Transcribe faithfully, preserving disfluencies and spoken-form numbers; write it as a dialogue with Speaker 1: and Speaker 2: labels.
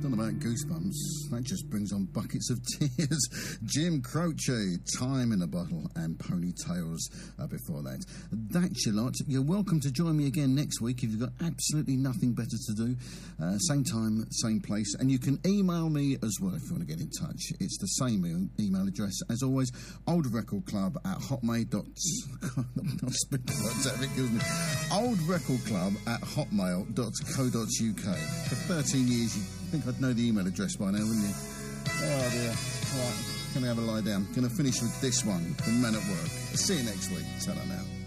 Speaker 1: Don't know about goosebumps. That just brings on buckets of tears. Jim Croce, Time in a Bottle, and Ponytails uh, before that. That's your lot. You're welcome to join me again next week if you've got absolutely nothing better to do. Uh, same time, same place. And you can email me as well if you want to get in touch. It's the same e- email address as always, oldrecordclub at hotmail dot com. oldrecordclub at hotmail dot co dot uk. For thirteen years, you think I'd know the email address by now, wouldn't you? Oh dear. Right, gonna have a lie down. Gonna finish with this one from Men at Work. See you next week. Ta-ra now.